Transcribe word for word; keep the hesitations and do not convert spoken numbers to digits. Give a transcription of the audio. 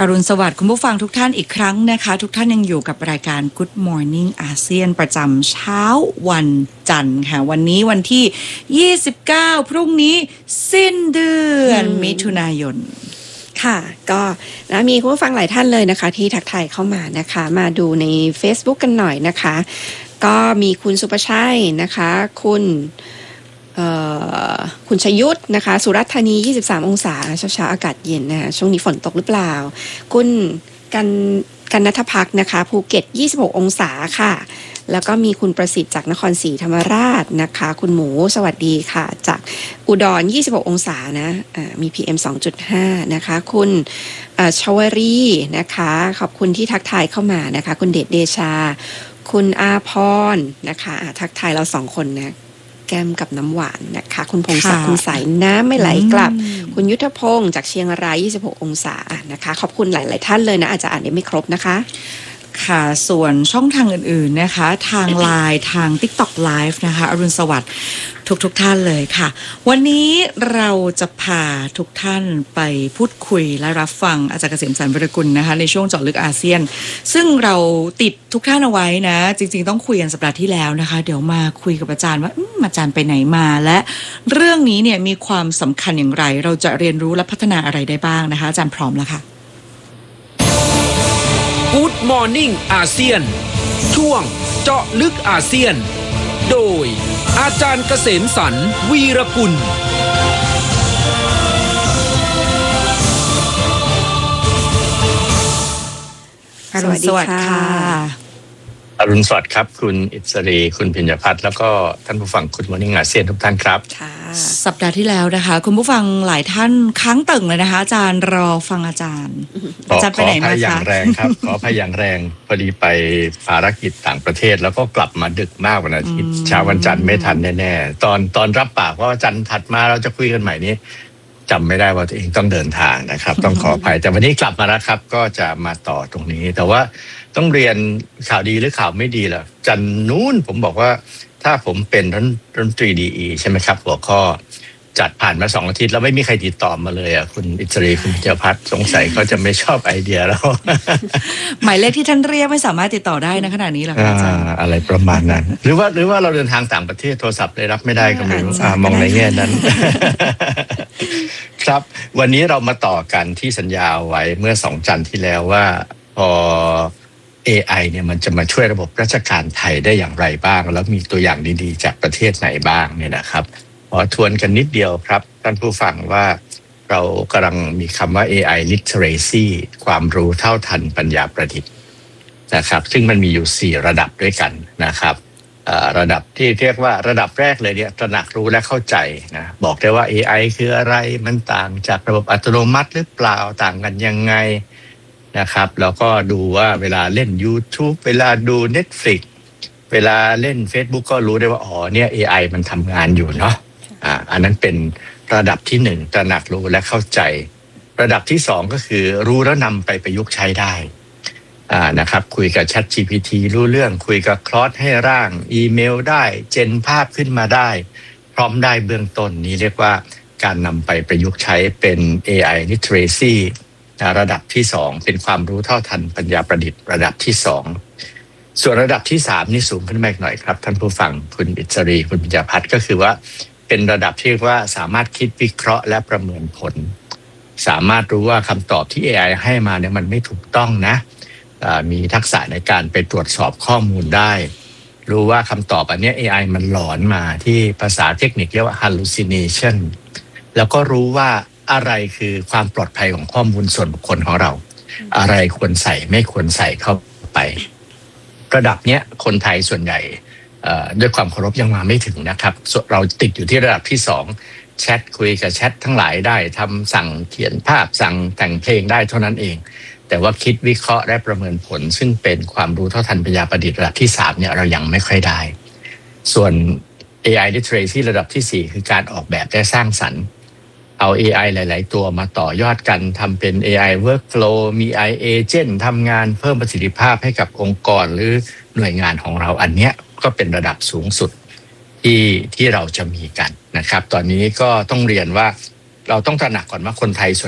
อรุณสวัสดิ์คุณผู้ฟังทุกท่านอีกครั้งนะคะทุกท่านยังอยู่กับรายการ Good Morning อาเซียนประจำเช้าวันจันทร์ค่ะวันนี้วันที่ยี่สิบเก้าพรุ่งนี้สิ้นเดือนมิถุนายนค่ะก็นะมีคุณผู้ฟังหลายท่านเลยนะคะที่ทักทายเข้ามานะคะมาดูใน Facebook กันหน่อยนะคะก็มีคุณสุภชัยนะคะคุณคุณชยุทธนะคะสุรัตน์ธานียี่สิบสามองศาเช้าๆอากาศเย็นนะคะช่วงนี้ฝนตกหรือเปล่าคุณกันกันณัฐพักนะคะภูเก็ตยี่สิบหกองศาค่ะแล้วก็มีคุณประสิทธิ์จากนครศรีธรรมราชนะคะคุณหมูสวัสดีค่ะจากอุดรยี่สิบหกองศานะะมี พี เอ็ม สองจุดห้า นะคะคุณชวรีนะคะขอบคุณที่ทักทายเข้ามานะคะคุณเดชเดชาคุณอาพรนะคะทักทายเราสองคนนะแก้มกับน้ำหวานนะคะคุณพงศักดิ์คุณสายน้ำไม่ไหลกลับคุณยุทธพงศ์จากเชียงรายยี่สิบหกองศานะคะขอบคุณหลายๆท่านเลยนะอาจจะอ่านได้ไม่ครบนะคะค่ะส่วนช่องทางอื่นๆนะคะทาง ไลน์ ทาง TikTok Live นะคะอรุณสวัสดิ์ทุกๆ ท่านเลยค่ะวันนี้เราจะพาทุกท่านไปพูดคุยและรับฟังอาจารย์เกษมสรรวรกุลนะคะในช่วงเจาะลึกอาเซียนซึ่งเราติดทุกท่านเอาไว้นะจริงๆต้องคุยกันสัปดาห์ที่แล้วนะคะเดี๋ยวมาคุยกับอาจารย์ว่าอาจารย์ไปไหนมาและเรื่องนี้เนี่ยมีความสำคัญอย่างไรเราจะเรียนรู้และพัฒนาอะไรได้บ้างนะคะอาจารย์พร้อมแล้วค่ะ Good Morning อาเซียนช่วงเจาะลึกอาเซียนโดยอาจารย์เกษมสรรวีรกุลอรุณสวัสดิ์ค่ะอรุณสวัสดิ์ครับคุณอิสรีคุณพิญญพัฒน์แล้วก็ท่านผู้ฟังคุณ Morning อาเซียนทุกท่านครับสัปดาห์ที่แล้วนะคะคุณผู้ฟังหลายท่านค้างตึงเลยนะคะอาจารย์รอฟังอาจารย์อาจารย์ไปไหนมาคะขอพยอย่างแรงครับขอพยอย่างแรงพอดีไปภารกิจต่างประเทศแล้วก็กลับมาดึกมากวันอาทิตย์เช้าวันจันทร์ไม่ทันแน่ๆตอนตอนรับปากว่าวันจันทร์ถัดมาเราจะคุยกันใหม่นี้จำไม่ได้ว่าตัวเองต้องเดินทางนะครับต้องขออภัยแต่วันนี้กลับมาแล้วครับก็จะมาต่อตรงนี้แต่ว่าต้องเรียนข่าวดีหรือข่าวไม่ดีล่ะจันนู้นผมบอกว่าถ้าผมเป็นรัฐมนตรีดีอีใช่ไหมครับหัวข้อจัดผ่านมาสองอาทิตย์แล้วไม่มีใครติดต่อมาเลยอ่ะคุณอิสรีคุณเจ้าพัฒน์สงสัยเขาจะไม่ชอบไอเดียแล้วหมายเลขที่ท่านเรียกไม่สามารถติดต่อได้นะขณะนี้หรอคะอาจารย์อะไรประมาณนั้นหรือว่าหรือว่าเราเดินทางต่างประเทศโทรศัพท์เลยรับไม่ได้ก็ไม่รู้มองในแง่นั้นครับวันนี้เรามาต่อกันที่สัญญาไว้เมื่อสองจันทร์ที่แล้วว่าพอ เอ ไอ เนี่ยมันจะมาช่วยระบบราชการไทยได้อย่างไรบ้างแล้วมีตัวอย่างดีๆจากประเทศไหนบ้างเนี่ยนะครับขอทวนกันนิดเดียวครับท่านผู้ฟังว่าเรากำลังมีคำว่า เอ ไอ literacy ความรู้เท่าทันปัญญาประดิษฐ์นะครับซึ่งมันมีอยู่สี่ระดับด้วยกันนะครับระดับที่เรียกว่าระดับแรกเลยเนี่ยตระหนักรู้และเข้าใจนะบอกได้ว่า เอ ไอ คืออะไรมันต่างจากระบบอัตโนมัติหรือเปล่าต่างกันยังไงนะครับแล้วก็ดูว่าเวลาเล่น YouTube เวลาดู Netflix เวลาเล่น Facebook ก็รู้ได้ว่าอ๋อเนี่ย เอ ไอ มันทำงานอยู่เนาะอ่าอันนั้นเป็นระดับที่หนึ่งตระหนักรู้และเข้าใจระดับที่สองก็คือรู้แล้วนำไปประยุกต์ใช้ได้อ่านะครับคุยกับ Chat จี พี ที รู้เรื่องคุยกับ Claude ให้ร่างอีเมลได้เจนภาพขึ้นมาได้พร้อมได้เบื้องต้นนี้เรียกว่าการนำไปประยุกต์ใช้เป็น เอ ไอ literacyระดับที่สองเป็นความรู้เท่าทันปัญญาประดิษฐ์ระดับที่สองส่วนระดับที่สามนี่สูงขึ้นมาอีกหน่อยครับท่านผู้ฟังคุณอิสรีคุณพิญญพัฒน์ก็คือว่าเป็นระดับที่เรียกว่าสามารถคิดวิเคราะห์และประเมินผลสามารถรู้ว่าคำตอบที่ เอ ไอ ให้มาเนี่ยมันไม่ถูกต้องนะมีทักษะในการไปตรวจสอบข้อมูลได้รู้ว่าคำตอบอันนี้ เอ ไอ มันหลอนมาที่ภาษาเทคนิคเรียกว่า hallucination แล้วก็รู้ว่าอะไรคือความปลอดภัยของข้อมูลส่วนบุคคลของเราอะไรควรใส่ไม่ควรใส่เข้าไประดับเนี้ยคนไทยส่วนใหญ่ด้วยความเคารพยังมาไม่ถึงนะครับเราติดอยู่ที่ระดับที่สองแชทคุยกับแชททั้งหลายได้ทำสั่งเขียนภาพสั่งแต่งเพลงได้เท่านั้นเองแต่ว่าคิดวิเคราะห์และประเมินผลซึ่งเป็นความรู้เท่าทันปัญญาประดิษฐ์ระดับที่สามเนี่ยเรายังไม่ค่อยได้ส่วน เอ ไอ literacy ระดับที่สี่คือการออกแบบและสร้างสรรค์เอา เอ ไอ หลายๆตัวมาต่อยอดกันทำเป็น เอ ไอ workflow มี เอ ไอ agent ทำงานเพิ่มประสิทธิภาพให้กับองค์กรหรือหน่วยงานของเราอันเนี้ยก็เป็นระดับสูงสุดที่ที่เราจะมีกันนะครับตอนนี้ก็ต้องเรียนว่าเราต้องตระหนักก่อนว่าคนไทยส่วน